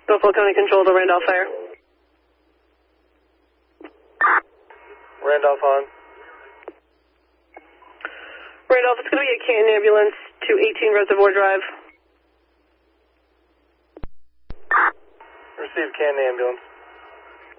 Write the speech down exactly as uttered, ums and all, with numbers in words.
Buffalo County Control to Randolph Fire. Randolph on. Randolph, it's going to be a Canton ambulance to eighteen Reservoir Drive. Receive Canton ambulance.